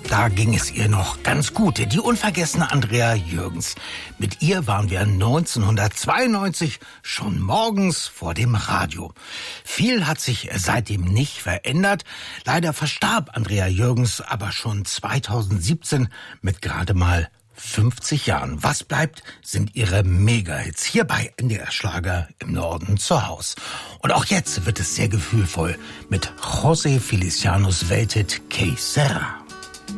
da ging es ihr noch ganz gut. Die unvergessene Andrea Jürgens. Mit ihr waren wir 1992 schon morgens vor dem Radio. Viel hat sich seitdem nicht verändert. Leider verstarb Andrea Jürgens aber schon 2017 mit gerade mal 50 Jahren. Was bleibt, sind ihre Mega-Hits hier bei NDR Schlager im Norden zu Haus. Und auch jetzt wird es sehr gefühlvoll mit José Felicianos Welthit Que Sera.